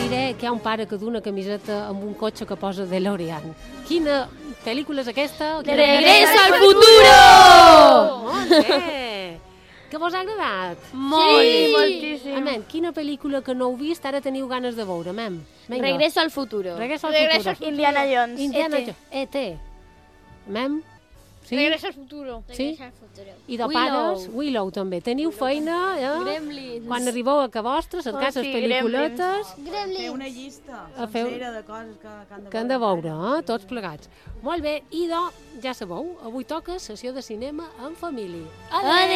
diré que hi ha un pare que du una camiseta amb un cotxe que posa DeLorean. Quina pel·lícula és aquesta? Regreso al futuro! Molt bé! Que vos ha agradat? Molt, Sí, moltíssim. Amem, quina pel·lícula que no heu vist ara teniu ganes de veure, amem? Vinga. Regreso al futuro. Regreso al Regreso futuro. Indiana Jones. Indiana E.T. Jones. E.T. Amem? Sí? Regreso al futuro. Sí? Regreso al futuro. I de Willow. pares, Willow també. Teniu feina, Gremlins. Quan arribeu a casa vostra, cercar les sí, pel·lículetes Fer Gremlins. una llista A fer- sencera de coses que han de veure, tots plegats. Molt bé, i ja sabeu, avui toca sessió de cinema en família. Adéu!